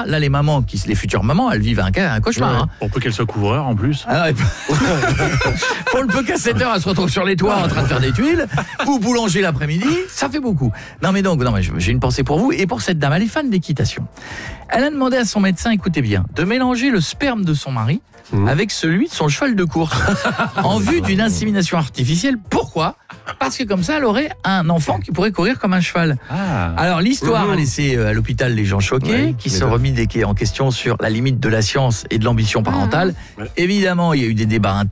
ça, là, les futures mamans, elles vivent un cauchemar. Ouais. Hein. On peut qu'elle soit couvreur en plus. Alors, pour le peu qu'à 7 heures, elle se retrouve sur les toits en train de faire des tuiles, ou boulanger l'après-midi, ça fait beaucoup. Non mais j'ai une pensée pour vous et pour cette dame, elle est fan d'équitation. Elle a demandé à son médecin, écoutez bien, de mélanger le sperme de son mari avec celui de son cheval de course en vue d'une insémination artificielle. Pourquoi ? Parce que comme ça, elle aurait un enfant qui pourrait courir comme un cheval. Alors l'histoire a laissé à l'hôpital les gens choqués, qui se remis en question sur la limite de la science et de l'ambition parentale. Évidemment, il y a eu des débats